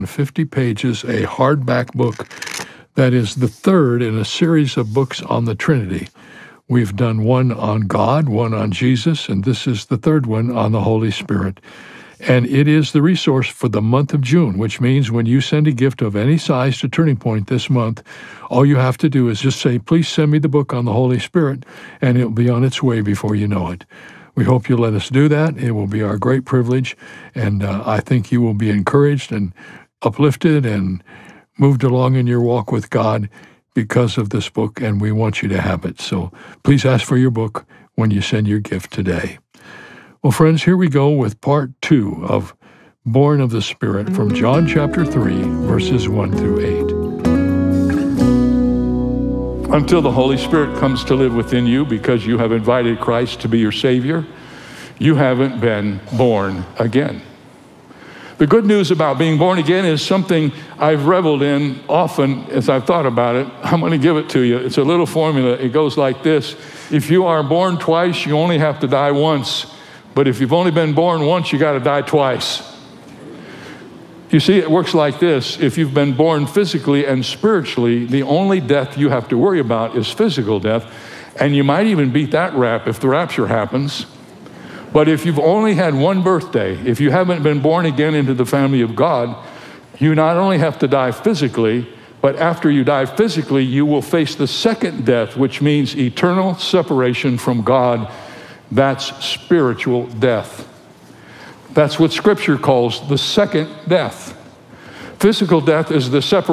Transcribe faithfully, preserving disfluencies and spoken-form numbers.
fifty pages, a hardback book that is the third in a series of books on the Trinity. We've done one on God, one on Jesus, and this is the third one on the Holy Spirit. And it is the resource for the month of June, which means when you send a gift of any size to Turning Point this month, all you have to do is just say, please send me the book on the Holy Spirit, and it'll be on its way before you know it. We hope you'll let us do that. It will be our great privilege, and uh, I think you will be encouraged and uplifted and moved along in your walk with God because of this book, and we want you to have it. So please ask for your book when you send your gift today. Well, friends, here we go with part two of Born of the Spirit from John chapter three, verses one through eight. Until the Holy Spirit comes to live within you because you have invited Christ to be your Savior, you haven't been born again. The good news about being born again is something I've reveled in often as I've thought about it. I'm going to give it to you. It's a little formula. It goes like this. If you are born twice, you only have to die once. But if you've only been born once, you got to die twice. You see, it works like this. If you've been born physically and spiritually, the only death you have to worry about is physical death. And you might even beat that rap if the rapture happens. But if you've only had one birthday, if you haven't been born again into the family of God, you not only have to die physically, but after you die physically, you will face the second death, which means eternal separation from God. That's spiritual death. That's what Scripture calls the second death. Physical death is the separation